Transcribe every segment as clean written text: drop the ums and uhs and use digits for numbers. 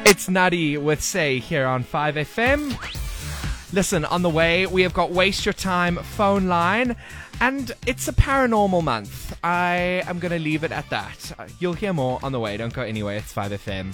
It's Nutty with Say here on 5FM. Listen, on the way, we have got Waste Your Time phone line, and it's a paranormal month. I am going to leave it at that. You'll hear more on the way. Don't go anywhere. It's 5FM.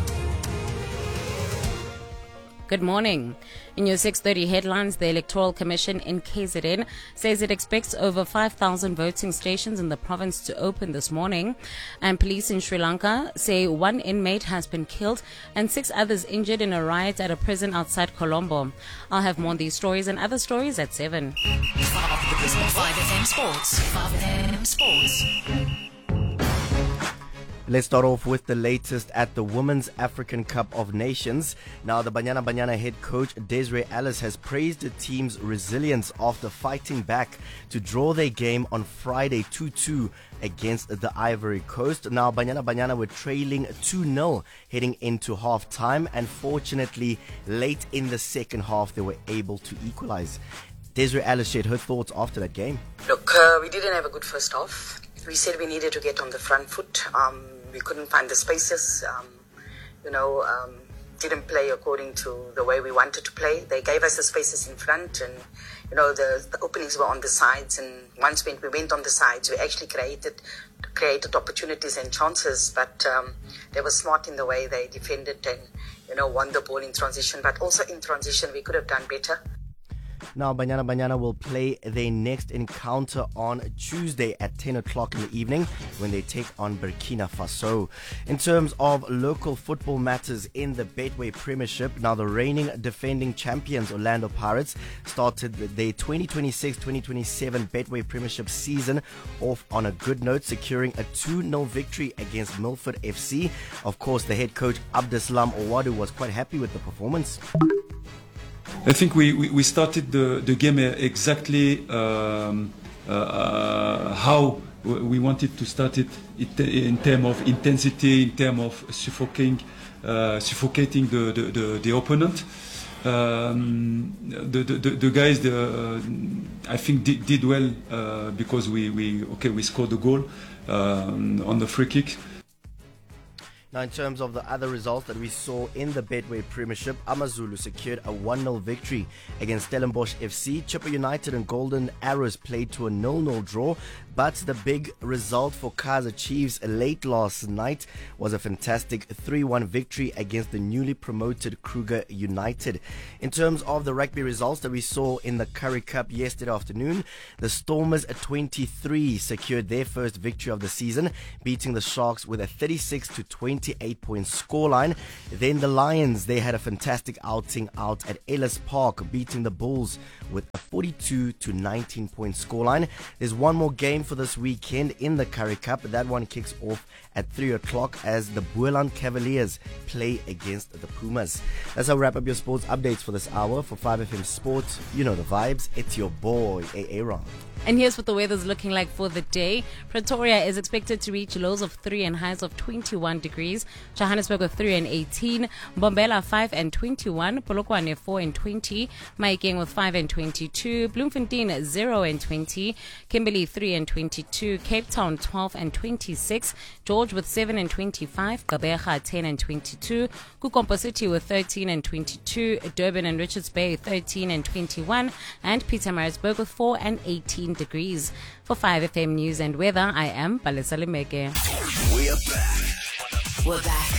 Good morning. In your 6:30 headlines, the Electoral Commission in KZN says it expects over 5,000 voting stations in the province to open this morning. And police in Sri Lanka say one inmate has been killed and 6 others injured in a riot at a prison outside Colombo. I'll have more on these stories and other stories at 7. 5FM Sports. 5FM Sports. Let's start off with the latest at the Women's African Cup of Nations. Now, the Banyana head coach Desiree Ellis has praised the team's resilience after fighting back to draw their game on Friday 2-2 against the Ivory Coast. Now, Banyana were trailing 2-0 heading into half-time, and fortunately, late in the second half, they were able to equalize. Desiree Ellis shared her thoughts after that game. Look, we didn't have a good first half. We said we needed to get on the front foot. We couldn't find the spaces, didn't play according to the way we wanted to play. They gave us the spaces in front, and, the openings were on the sides. And once we went on the sides, we actually created opportunities and chances, but they were smart in the way they defended and, won the ball in transition. But also in transition, we could have done better. Now, Banyana will play their next encounter on Tuesday at 10 o'clock in the evening when they take on Burkina Faso. In terms of local football matters in the Betway Premiership, now the reigning defending champions Orlando Pirates started their 2026-2027 Betway Premiership season off on a good note, securing a 2-0 victory against Milford FC. Of course, the head coach Abdeslam Owadu was quite happy with the performance. I think we started the game exactly how we wanted to start it in terms of intensity, in terms of suffocating the opponent. The guys, I think did well because we scored the goal on the free kick. Now, in terms of the other results that we saw in the Betway Premiership, Amazulu secured a 1-0 victory against Stellenbosch FC. Chippa United and Golden Arrows played to a 0-0 draw. But the big result for Kaizer Chiefs late last night was a fantastic 3-1 victory against the newly promoted Kruger United. In terms of the rugby results that we saw in the Currie Cup yesterday afternoon, the Stormers at 23 secured their first victory of the season, beating the Sharks with a 36-28 point scoreline. Then the Lions, they had a fantastic outing out at Ellis Park, beating the Bulls with a 42-19 point scoreline. There's one more game for this weekend in the Currie Cup. That one kicks off at 3 o'clock as the Boland Cavaliers play against the Pumas. That's how we wrap up your sports updates for this hour. For 5FM Sports, you know the vibes. It's your boy, Aaron. And here's what the weather's looking like for the day. Pretoria is expected to reach lows of 3 and highs of 21 degrees. Johannesburg with 3 and 18. Mbombela 5 and 21. Polokwane 4 and 20. Mahikeng with 5 and 22. Bloemfontein 0 and 20. Kimberley 3 and 22. Cape Town 12 and 26. George with 7 and 25. Gqeberha 10 and 22. Kukompo City with 13 and 22. Durban and Richards Bay 13 and 21. And Pietermaritzburg with 4 and 18 degrees. For 5FM News and Weather, I am Palesa Lemeke. We're back.